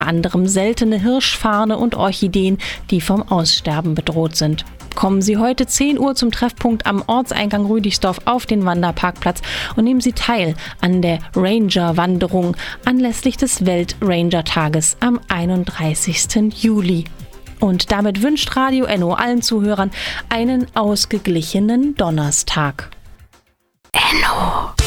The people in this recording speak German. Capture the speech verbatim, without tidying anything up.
anderem seltene Hirschfarne und Orchideen, die vom Aussterben bedroht sind. Kommen Sie heute zehn Uhr zum Treffpunkt am Ortseingang Rüdigsdorf auf den Wanderparkplatz und nehmen Sie teil an der Ranger-Wanderung anlässlich des Welt-Ranger-Tages am einunddreißigsten Juli. Und damit wünscht Radio Enno allen Zuhörern einen ausgeglichenen Donnerstag. Enno.